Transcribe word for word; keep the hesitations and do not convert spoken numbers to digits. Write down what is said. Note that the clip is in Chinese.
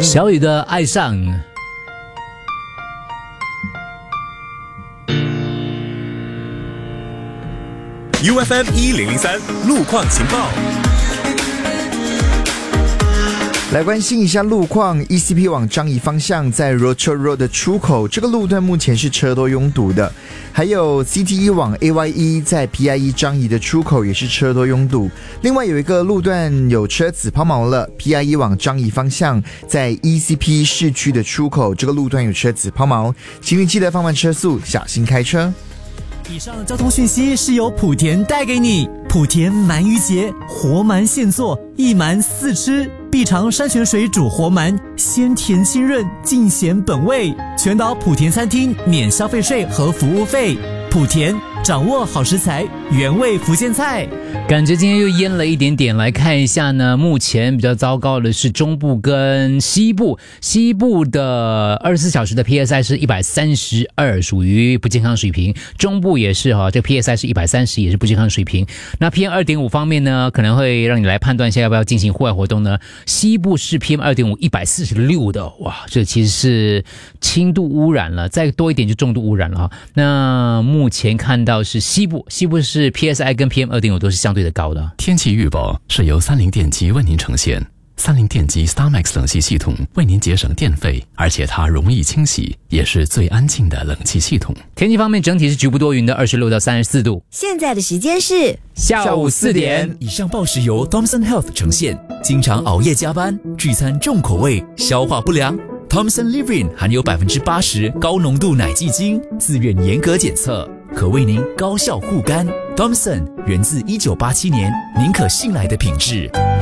小雨的爱上。 U F M 一零零三路况情报。 来关心一下路况 ，E C P 往樟宜方向在 Rochor Road 的出口，这个路段目前是车多拥堵的。还有 C T E 往 A Y E 在 P I E 樟宜的出口也是车多拥堵。另外有一个路段有车子抛锚了 ，P I E 往樟宜方向在 E C P 市区的出口，这个路段有车子抛锚，请你记得放慢车速，小心开车。 以上交通讯息是由莆田带给你。莆田鳗鱼节，活鳗现做，一鳗四吃，必尝山泉水煮活鳗，鲜甜清润，尽显本味。全岛莆田餐厅免消费税和服务费。莆田掌握好食材，原味福建菜。 感觉今天又淹了一点点，来看一下呢。目前比较糟糕的是中部跟西部，西部的二十四小时的 P S I 是一百三十二，属于不健康水平。中部也是哈，这个 P S I 是一百三十，也是不健康水平。那 P M 二点五 方面呢，可能会让你来判断一下要不要进行户外活动呢。西部是 P M 二点五 一百四十六的，哇，这其实是轻度污染了，再多一点就重度污染了哈。那目前看到是西部，西部是 P S I 跟 P M 二点五 都是相对的高的。 天气预报是由三菱电机为您呈现。三菱电机 StarMax 冷气系统为您节省电费，而且它容易清洗，也是最安静的冷气系统。 天气方面，整体是局部多云的，二十六到三十四度。 现在的时间是下午四点。 以上报时由 Thomson Health 呈现。经常熬夜加班，聚餐重口味，消化不良。Thomson Livrin 含有百分之八十高浓度奶基精，自愿严格检测，可为您高效护肝。Thomson 源自一九八七年，您可信赖的品质。